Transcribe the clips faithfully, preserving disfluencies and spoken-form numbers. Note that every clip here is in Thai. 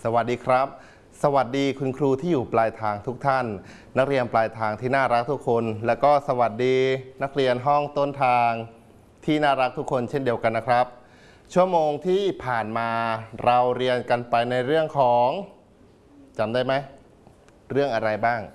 สวัสดีครับสวัสดีคุณครูที่อยู่ปลายทางทุกท่านนักเรียนปลายทางที่น่ารักทุกคนและก็สวัสดีนักเรียนห้องต้นทางที่น่ารักทุกคนเช่นเดียวกันนะครับชั่วโมงที่ผ่านมาเราเรียนกันไปในเรื่องของจำได้ไหมเรื่องอะไรบ้าง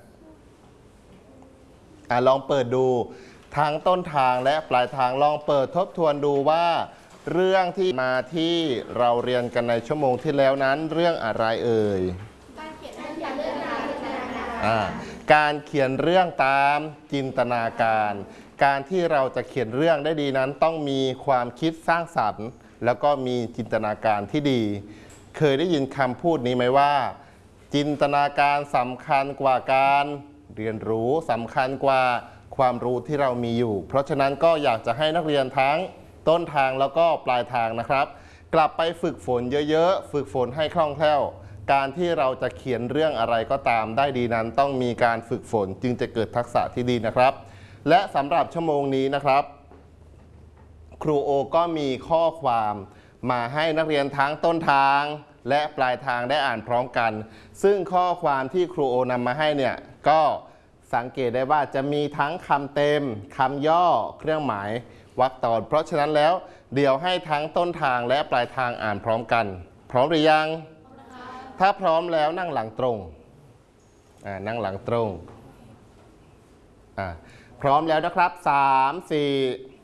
อ่ะลองเปิดดูทั้งต้นทางและปลายทางลองเปิดทบทวนดูว่าเรื่องที่มาที่เราเรียนกันในชั่วโมงที่แล้วนั้นเรื่องอะไรเอ่ยการเขียนเรื่องตามจินตนาการการเขียนเรื่องตามจินตนาการการที่เราจะเขียนเรื่องได้ดีนั้นต้องมีความคิดสร้างสรรค์แล้วก็มีจินตนาการที่ดีเคยได้ยินคำพูดนี้ไหมว่าจินตนาการสำคัญกว่าการเรียนรู้สำคัญกว่าความรู้ที่เรามีอยู่เพราะฉะนั้นก็อยากจะให้นักเรียนทั้งต้นทางแล้วก็ปลายทางนะครับกลับไปฝึกฝนเยอะๆฝึกฝนให้คล่องแคล่วการที่เราจะเขียนเรื่องอะไรก็ตามได้ดีนั้นต้องมีการฝึกฝนจึงจะเกิดทักษะที่ดีนะครับและสำหรับชั่วโมงนี้นะครับครูโอก็มีข้อความมาให้นักเรียนทั้งต้นทางและปลายทางได้อ่านพร้อมกันซึ่งข้อความที่ครูโอนำมาให้เนี่ยก็สังเกตได้ว่าจะมีทั้งคำเต็มคำย่อเครื่องหมายวรรคตอนเพราะฉะนั้นแล้วเดี๋ยวให้ทั้งต้นทางและปลายทางอ่านพร้อมกันพร้อมหรือยังถ้าพร้อมแล้วนั่งหลังตรงอ่านั่งหลังตรงอ่าพร้อมแล้วนะครับสาม สี่